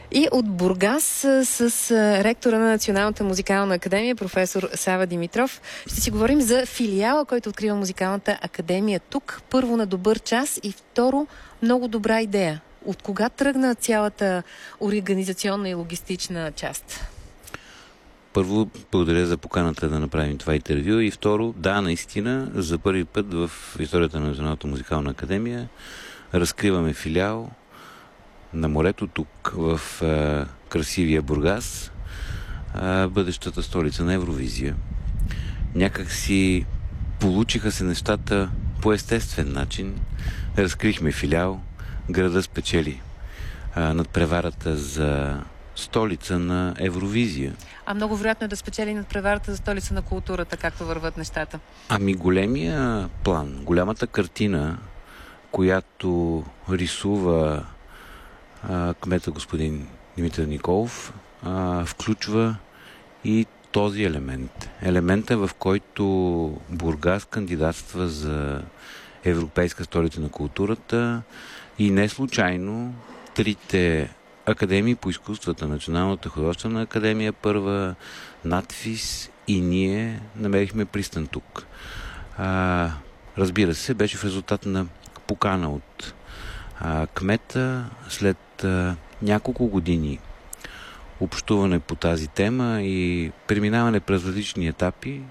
И от Бургас с ректора на Националната музикална академия, професор Сава Димитров, ще си говорим за филиала, който открива Музикалната академия тук. Първо, на добър час, и второ, много добра идея. От кога тръгна цялата организационна и логистична част? Първо, благодаря за поканата да направим това интервю, и второ, да, наистина, за първи път в историята на Националната музикална академия разкриваме филиал на морето тук, в красивия Бургас, бъдещата столица на Евровизия. Някак си получиха се нещата по естествен начин. Разкрихме филиал, града спечели надпреварата за столица на Евровизия. А много вероятно е да спечели надпреварата за столица на културата, както върват нещата. Ами големия план, голямата картина, която рисува кмета господин Димитър Николов, включва и този елемент. Елемента, в който Бургас кандидатства за Европейска столица на културата, и не случайно трите академии по изкуствата, Националната художествена академия първа, НАТФИЗ и ние намерихме пристан тук. Разбира се, беше в резултат на покана от кмета след няколко години общуване по тази тема и преминаване през различни етапи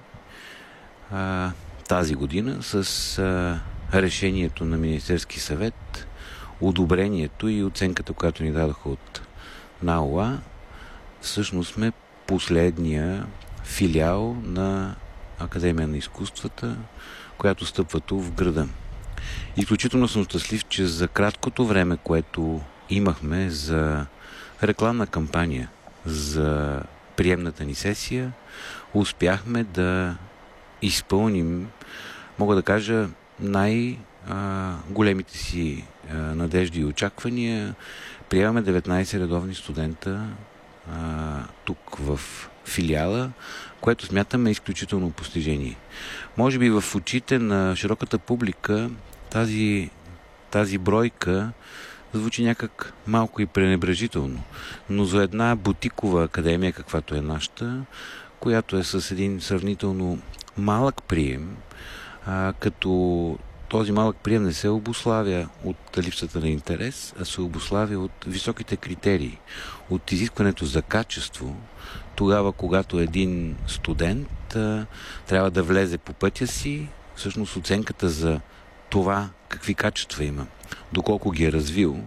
тази година с решението на Министерски съвет, одобрението и оценката, която ни дадоха от НАОА, всъщност сме последния филиал на Академия на изкуствата, която стъпва тук в града. Изключително съм щастлив, че за краткото време, което имахме за рекламна кампания за приемната ни сесия, успяхме да изпълним, мога да кажа, големите си надежди и очаквания. Приемаме 19 редовни студента тук в филиала, което смятаме изключително постижение. Може би в очите на широката публика тази бройка звучи някак малко и пренебрежително, но за една бутикова академия, каквато е нашата, която е с един сравнително малък прием, като този малък прием не се обуславя от липсата на интерес, а се обуславя от високите критерии, от изискването за качество, тогава, когато един студент трябва да влезе по пътя си, всъщност оценката за това какви качества има, доколко ги е развил,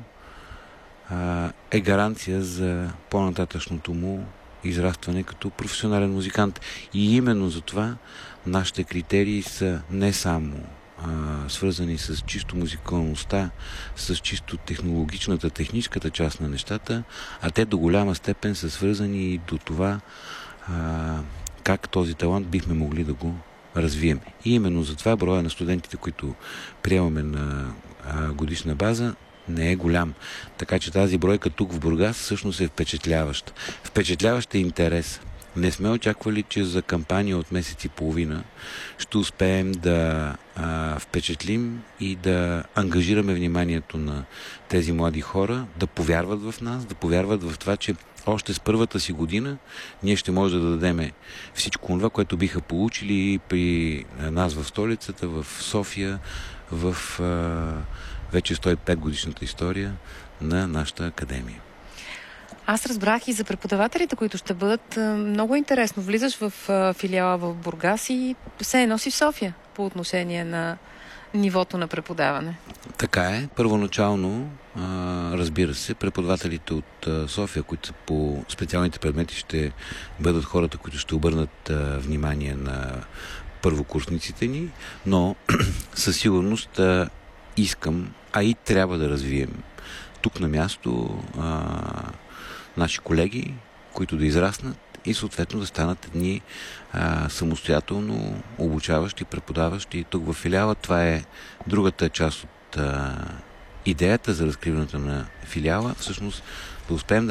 е гаранция за по-нататъчното му израстване като професионален музикант. И именно за това нашите критерии са не само свързани с чисто музикалността, с чисто техническата част на нещата, а те до голяма степен са свързани и до това как този талант бихме могли да го развием. И именно за това броя на студентите, които приемаме на годишна база, не е голям. Така че тази бройка тук в Бургас всъщност е впечатляваща. Впечатляващ е интерес. Не сме очаквали, че за кампания от месец и половина ще успеем да впечатлим и да ангажираме вниманието на тези млади хора, да повярват в нас, да повярват в това, че още с първата си година ние ще може да дадем всичко това, което биха получили при нас в столицата, в София, в вече 105 годишната история на нашата академия. Аз разбрах и за преподавателите, които ще бъдат. Много интересно. Влизаш в филиала в Бургас и се носи в София по отношение на нивото на преподаване. Така е. Първоначално, разбира се, преподавателите от София, които са по специалните предмети, ще бъдат хората, които ще обърнат внимание на първокурсниците ни, но със сигурност искам, а и трябва да развием тук на място наши колеги, които да израснат и съответно да станат едни самостоятелно обучаващи, преподаващи тук в филиала. Това е другата част от идеята за разкриването на филиала. Всъщност да успеем да